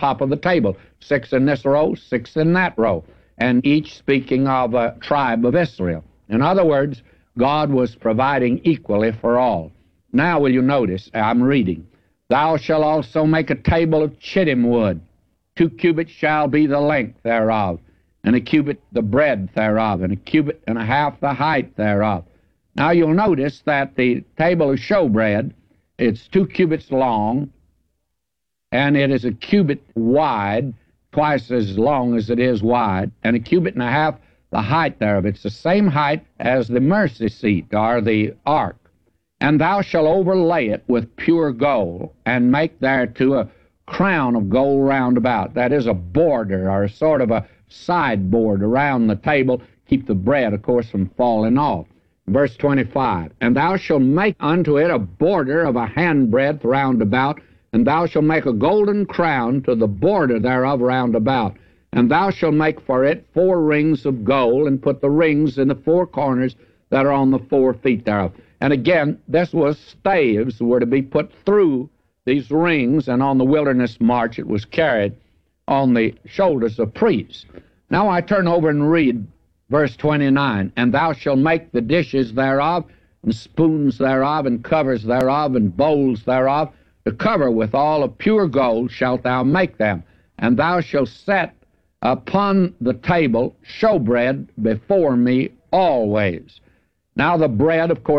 top of the table, 6 in this row, 6 in that row, and each speaking of a tribe of Israel. In other words, God was providing equally for all. Now will you notice, I'm reading, thou shalt also make a table of chittim wood. 2 cubits shall be the length thereof, and a cubit the breadth thereof, and a cubit and a half the height thereof. Now you'll notice that the table of showbread, it's 2 cubits long, and it is a cubit wide, twice as long as it is wide, and a cubit and a half the height thereof. It's the same height as the mercy seat, or the ark. And thou shalt overlay it with pure gold, and make thereto a crown of gold round about. That is a border, or a sort of a sideboard around the table, keep the bread, of course, from falling off. Verse 25, and thou shalt make unto it a border of a handbreadth round about, and thou shalt make a golden crown to the border thereof round about. And thou shalt make for it 4 rings of gold, and put the rings in the 4 corners that are on the 4 feet thereof. And again, this was staves were to be put through these rings, and on the wilderness march it was carried on the shoulders of priests. Now I turn over and read verse 29, and thou shalt make the dishes thereof, and spoons thereof, and covers thereof, and bowls thereof, to cover with all of pure gold shalt thou make them. And thou shalt set upon the table showbread before me always. Now the bread, of course,